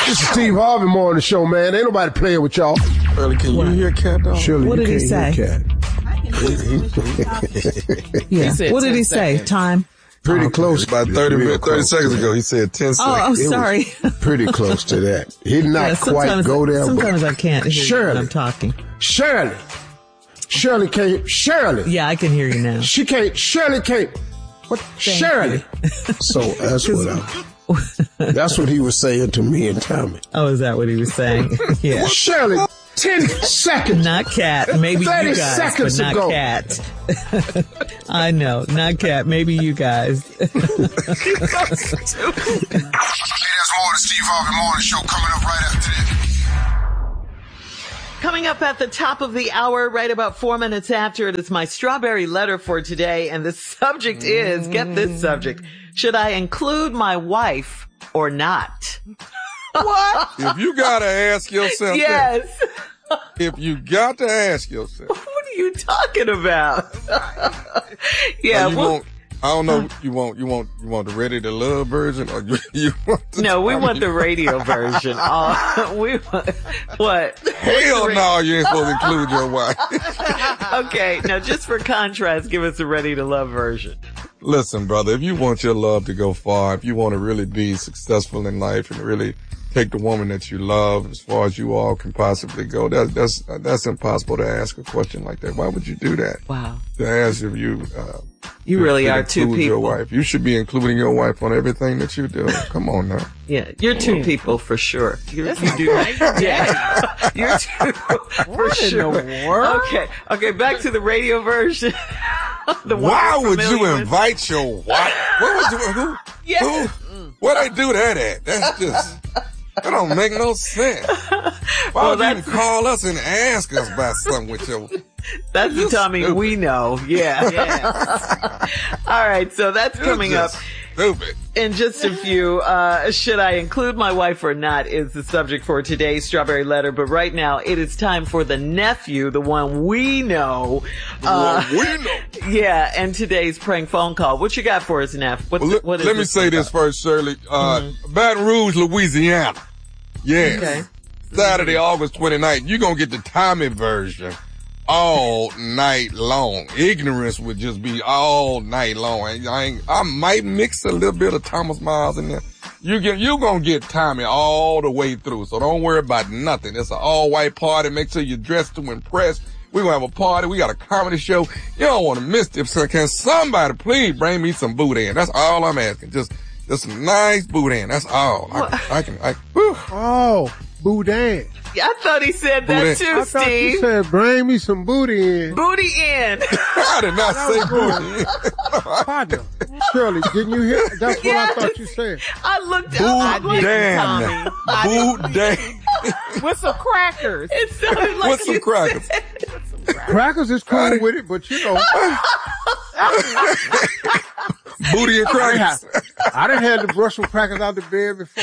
This is Steve Harvey Morning Show, man. Ain't nobody playing with y'all. Shirley, can you hear Cat, dog? Shirley, What you did he can't say? hear Cat. Yeah. What did he 10 say? seconds. Time? Pretty close. About 30 close seconds to ago, that. he said 10 seconds. Oh, I'm sorry. Pretty close to that. He did not Yeah, quite go there. Sometimes but I can't hear you when I'm talking. Shirley can't. Shirley. Yeah, I can hear you now. She can't. Shirley can't. What? Shirley. So that's what he was saying to me and Tommy. Oh, is that what he was saying? Yeah. Shirley, 10 seconds. Not Cat. Maybe 30 you guys, seconds but not ago. Cat. I know. Not Cat. Maybe you guys. Hey, there's more of the Steve Harvey Morning Show coming up right after this. Coming up at the top of the hour, right about 4 minutes after, it is my strawberry letter for today. And the subject is, get this subject, should I include my wife or not? What? If you gotta ask yourself Yes. that, if you got to ask yourself, What are you talking about? Yeah. you want, I don't know, you want the Ready to Love version, or you want the, No, we want the radio version. We want, what? hell no, you ain't supposed to include your wife. Okay, now just for contrast, give us the Ready to Love version. Listen, brother, if you want your love to go far, if you want to really be successful in life and really take the woman that you love as far as you all can possibly go, that's impossible to ask a question like that. Why would you do that? Wow. To ask if you really are two include your people. wife. You should be including your wife on everything that you do. Come on now. Yeah, you're two people for sure. You do. Yeah, you're two for sure. Okay, back to the radio version. Why would you invite your wife? Who? Where they do that at? That's just, that don't make no sense. Why would you even call us and ask us about something with your... That's the Tommy stupid. we know. Yeah. All right, so that's coming up Stupid. in just a few. Should I include my wife or not is the subject for today's Strawberry Letter. But right now, it is time for the nephew, the one we know. Yeah, and today's prank phone call. What you got for us, Neff? What is Let me this say about? this first, Shirley. Baton Rouge, Louisiana. Yes. Okay. Saturday, August 29th. You're going to get the Tommy version all night long. Ignorance would just be all night long. I might mix a little bit of Thomas Miles in there. You're going to get Tommy all the way through. So don't worry about nothing. It's an all white party. Make sure you're dressed to impress. We're going to have a party. We got a comedy show. You don't want to miss it. So can somebody please bring me some boudin? That's all I'm asking. Just some nice boudin. That's all. I can. Oh, boudin. Yeah, I thought he said that Boudin. too, I thought you Steve. said bring me some booty in. Booty in. I did not say boudin. Partner. Shirley, didn't you hear? That's what I thought you said. I looked up. Boudin. Boudin. With some crackers. It sounded like What's some you crackers? said- Crackers is cool with it, but you know, Booty and crackers. I done had to brush some crackers out the bed before.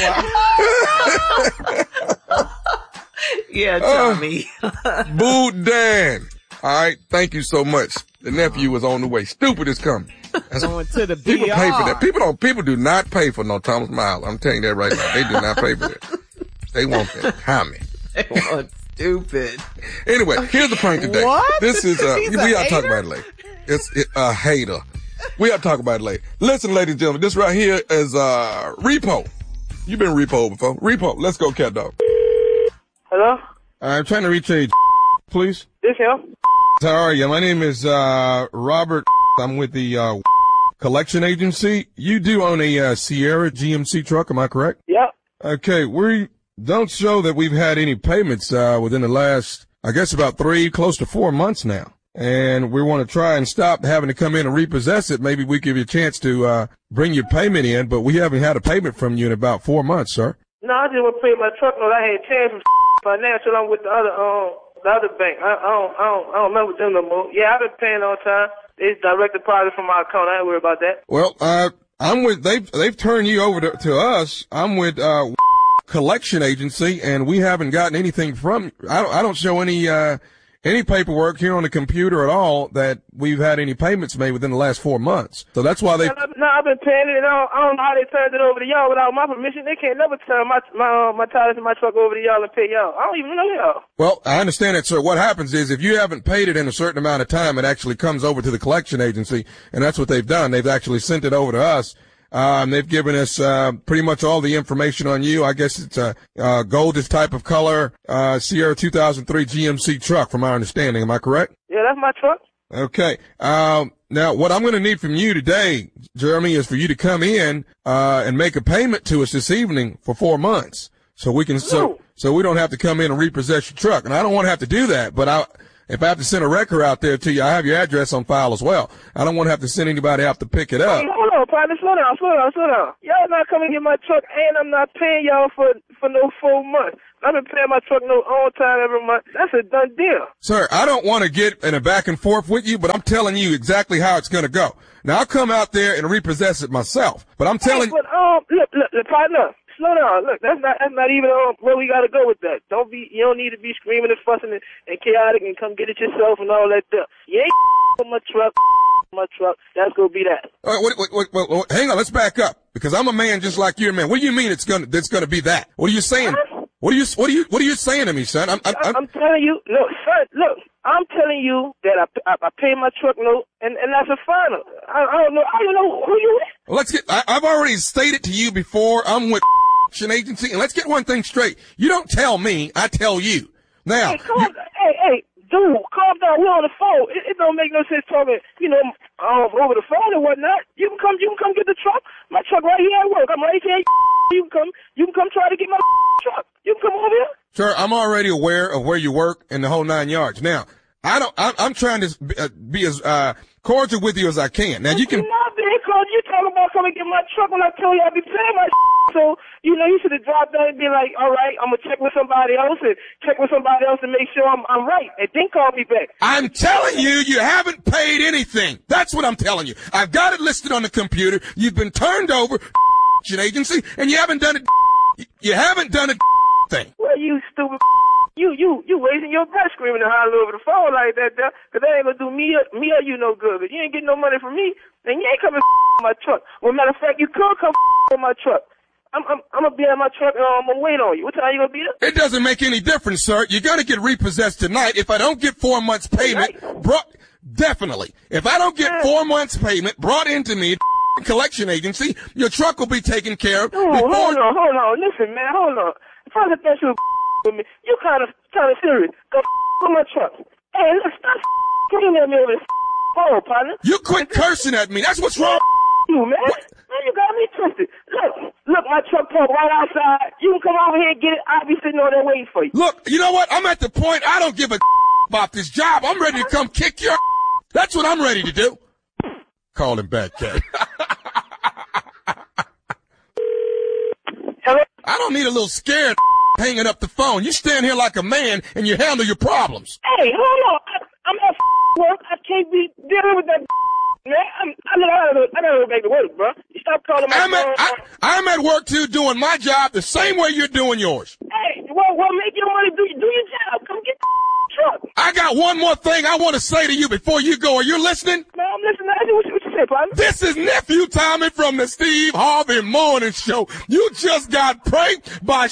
Yeah, Tommy. Boudin. All right. Thank you so much. The nephew is on the way. Stupid is coming. Going to the People BR. pay for that. People do not pay for no Thomas Miles. I'm telling you that right now. They do not pay for that. They want that Tommy. Oh, stupid. Anyway, here's the prank today. What? This is, He's a we ought to talk hater? about it later. It's a hater. We ought to talk about it later. Listen, ladies and gentlemen, this right here is, Repo. You've been Repo before. Repo, let's go, cat dog. Hello? I'm trying to reach a please. This him? How are you? My name is, Robert. I'm with the, collection agency. You do own a, Sierra GMC truck, am I correct? Yep. Okay, we don't show that we've had any payments, within the last, I guess about 3, close to 4 months now. And we want to try and stop having to come in and repossess it. Maybe we give you a chance to, bring your payment in, but we haven't had a payment from you in about 4 months, sir. No, I just want to pay my truck note. I had changed from financial. I'm with the other bank. I don't remember with them no more. Yeah, I've been paying on time. They direct deposit from my account. I ain't worried about that. Well, I'm with, they've turned you over to us. I'm with, collection agency, and we haven't gotten anything from, I don't show any any paperwork here on the computer at all that we've had any payments made within the last 4 months. So that's why they. No, I've been paying it, and I don't know how they turned it over to y'all without my permission. They can't never turn my titles and my truck over to y'all and pay y'all. I don't even know y'all. Well, I understand that, sir. What happens is if you haven't paid it in a certain amount of time, it actually comes over to the collection agency, and that's what they've done. They've actually sent it over to us. They've given us pretty much all the information on you. I guess it's a goldish type of color Sierra 2003 GMC truck, from my understanding. Am I correct? Yeah, that's my truck. Okay. Now, what I'm going to need from you today, Jeremy, is for you to come in and make a payment to us this evening for 4 months, so we can so we don't have to come in and repossess your truck. And I don't want to have to do that, but if I have to send a wrecker out there to you, I have your address on file as well. I don't want to have to send anybody out to pick it up. Hey, hold on, partner. Slow down. Y'all not coming to get my truck, and I'm not paying y'all for no 4 months. I've been paying my truck no on time every month. That's a done deal. Sir, I don't want to get in a back and forth with you, but I'm telling you exactly how it's going to go. Now, I'll come out there and repossess it myself, but I'm telling you. Look, partner. Slow down. Look, that's not even where we gotta go with that. You don't need to be screaming and fussing and chaotic and come get it yourself and all that stuff. You ain't with my truck. That's gonna be that. All right, wait, hang on. Let's back up, because I'm a man just like you're a man. What do you mean it's gonna be that? What are you saying? What are you saying to me, son? I'm telling you, look, son, I'm telling you that I pay my truck note, and that's a final. I don't know who you is. Well, I've already stated to you before, I'm with an agency, and let's get one thing straight. You don't tell me, I tell you. Now. Hey, dude, calm down. We're on the phone. It don't make no sense talking, over the phone and whatnot. You can come get the truck. My truck right here at work. I'm right here. You can come try to get my truck. You can come over here. Sir, I'm already aware of where you work and the whole 9 yards. Now, I'm trying to be as cordial with you as I can. Now, you can. You're not being cordial. You talking about coming get my truck when I told you I'd be paying my. So, you should have dropped down and be like, all right, I'm going to check with somebody else and make sure I'm right. And then call me back. I'm telling you, you haven't paid anything. That's what I'm telling you. I've got it listed on the computer. You've been turned over to an agency, and you haven't done a thing. Well, you stupid. You wasting your breath screaming and hollering over the phone like that, because that ain't going to do me or you no good. Because you ain't getting no money from me, then you ain't coming my truck. Well, matter of fact, you could come on my truck. I'm going to be at my truck and I'm going to wait on you. What time you going to be there? It doesn't make any difference, sir. You're going to get repossessed tonight. If I don't get 4 months payment definitely. If I don't get 4 months payment brought into me, collection agency, your truck will be taken care of. Hold on. Listen, man, hold on. First, I thought you were with me. You kind of serious. Go with my truck. Hey, look, stop screaming at me over this phone, partner. You quit cursing at me. That's what's wrong. You, man. Man, you got me twisted. Look, my truck parked right outside. You can come over here and get it. I'll be sitting on there waiting for you. Look, you know what? I'm at the point I don't give a about this job. I'm ready to come kick your. That's what I'm ready to do. Call him back, Cat. Hello? I don't need a little scared hanging up the phone. You stand here like a man and you handle your problems. Hey, hold on. I'm at work. I can't be dealing with that. Man, I gotta go back to work, bro. You stop calling my phone. I'm at work too, doing my job the same way you're doing yours. Hey, well, make your money, do your job. Come get the truck. I got one more thing I want to say to you before you go. Are you listening? Man, I'm listening. What you say, partner? This is Nephew Tommy from the Steve Harvey Morning Show. You just got pranked by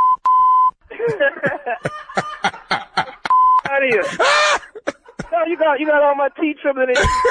out of here. No, you got all my teeth trembling in,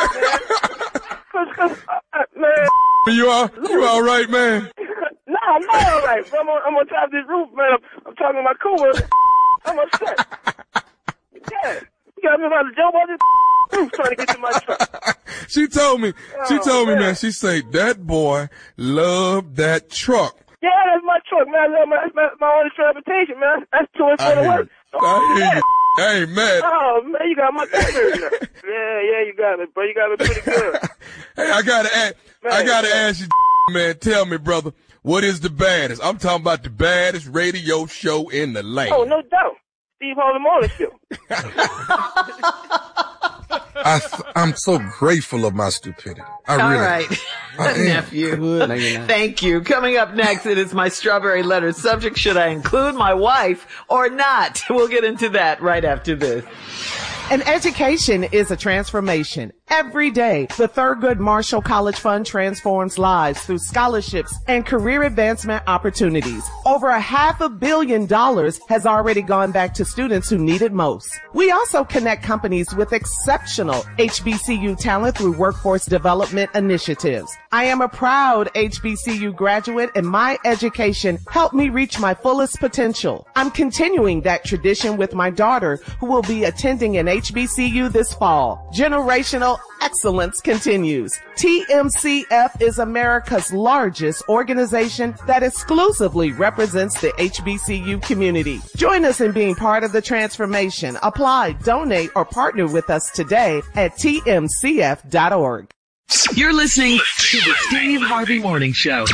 man. You all right, man? No, I'm not all right. I'm on top of this roof, man. I'm talking to my coworker. I'm upset. Yeah, you got me about to jump on this roof trying to get to my truck. She told me, man. She said that boy loved that truck. Yeah, that's my truck, man. I love my only transportation, man. That's to and from the work. I hear you. Hey, man. Oh, man, you got my number. Yeah, you got it, bro. You got it pretty good. Hey, I gotta ask you, man. Tell me, brother, what is the baddest? I'm talking about the baddest radio show in the land. Oh, no doubt. Steve Harvey Morning Show. I'm so grateful of my stupidity. All right, nephew. Thank you. Coming up next, it is my strawberry letter subject. Should I include my wife or not? We'll get into that right after this. An education is a transformation. Every day, the Thurgood Marshall College Fund transforms lives through scholarships and career advancement opportunities. Over $500 million has already gone back to students who need it most. We also connect companies with exceptional HBCU talent through workforce development initiatives. I am a proud HBCU graduate, and my education helped me reach my fullest potential. I'm continuing that tradition with my daughter, who will be attending an HBCU this fall. Generational excellence continues. TMCF is America's largest organization that exclusively represents the HBCU community. Join us in being part of the transformation. Apply, donate, or partner with us today at tmcf.org. You're listening to the Steve Harvey Morning Show.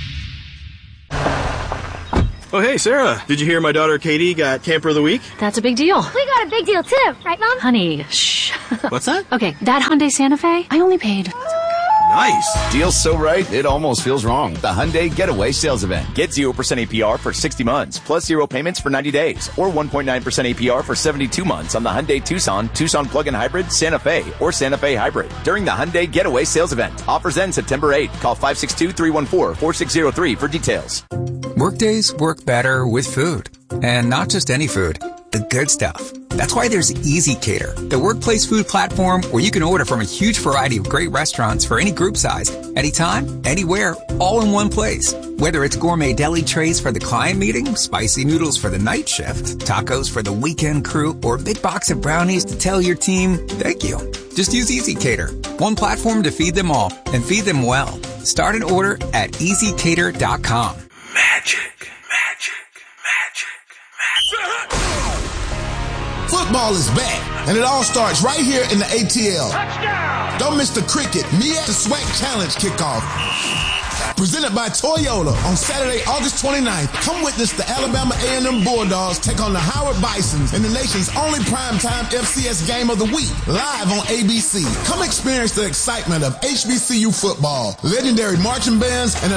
Oh, hey, Sarah. Did you hear my daughter Katie got Camper of the Week? That's a big deal. We got a big deal, too. Right, Mom? Honey, shh. What's that? Okay, that Hyundai Santa Fe, I only paid... Nice. Deal's so right, it almost feels wrong. The Hyundai Getaway Sales Event. Get 0% APR for 60 months, plus 0 payments for 90 days, or 1.9% APR for 72 months on the Hyundai Tucson, Tucson Plug-in Hybrid, Santa Fe, or Santa Fe Hybrid during the Hyundai Getaway Sales Event. Offers end September 8. Call 562-314-4603 for details. Workdays work better with food. And not just any food, the good stuff. That's why there's Easy Cater, the workplace food platform where you can order from a huge variety of great restaurants for any group size, anytime, anywhere, all in one place. Whether it's gourmet deli trays for the client meeting, spicy noodles for the night shift, tacos for the weekend crew, or a big box of brownies to tell your team, thank you. Just use Easy Cater, one platform to feed them all, and feed them well. Start an order at easycater.com. Magic. Football is back, and it all starts right here in the ATL. Touchdown! Don't miss the cricket Mia the Swag Challenge kickoff. Presented by Toyota on Saturday, August 29th. Come witness the Alabama A&M Bulldogs take on the Howard Bisons in the nation's only primetime FCS game of the week, live on ABC. Come experience the excitement of HBCU football, legendary marching bands, and